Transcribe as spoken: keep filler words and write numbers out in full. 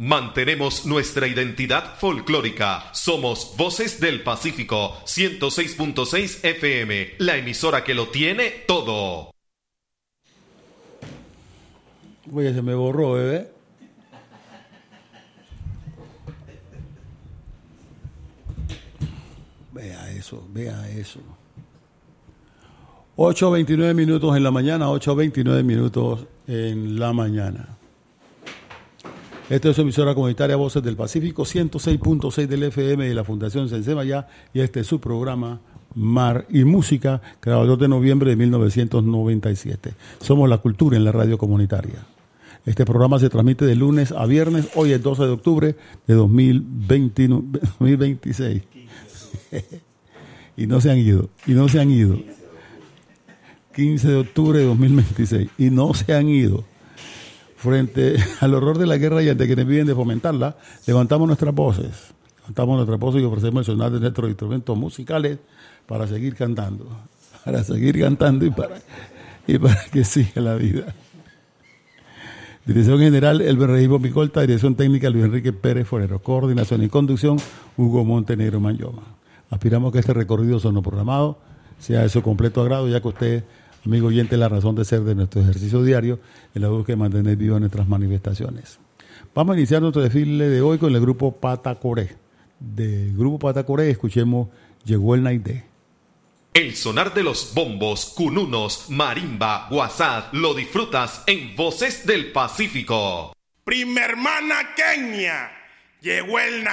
Mantenemos nuestra identidad folclórica. Somos Voces del Pacífico, ciento seis punto seis F M, la emisora que lo tiene todo. Oye, se me borró, bebé. Vea eso, vea eso. ocho veintinueve minutos en la mañana, ocho veintinueve minutos en la mañana. Esta es su emisora comunitaria Voces del Pacífico, ciento seis punto seis del F M de la Fundación Sensemayá, y este es su programa Mar y Música, creado el dos de noviembre de mil novecientos noventa y siete. Somos la cultura en la radio comunitaria. Este programa se transmite de lunes a viernes. Hoy es doce de octubre de dos mil veinte, dos mil veintiséis. Y no se han ido, y no se han ido. quince de octubre de dos mil veintiséis, y no se han ido. Frente al horror de la guerra y ante quienes viven de fomentarla, levantamos nuestras voces, levantamos nuestras voces y ofrecemos el sonar de nuestros instrumentos musicales para seguir cantando, para seguir cantando y para, y para que siga la vida. Dirección General, Elber Regis Micolta. Dirección Técnica, Luis Enrique Pérez Forero. Coordinación y conducción, Hugo Montenegro Mayoma. Aspiramos que este recorrido sonoprogramado sea de su completo agrado, ya que usted, amigo oyente, es la razón de ser de nuestro ejercicio diario en la búsqueda de mantener vivas nuestras manifestaciones. Vamos a iniciar nuestro desfile de hoy con el grupo Patacoré. Del grupo Patacoré escuchemos Llegó el Naidé. El sonar de los bombos, cununos, marimba, guasad, lo disfrutas en Voces del Pacífico. Prima hermana Kenia, llegó el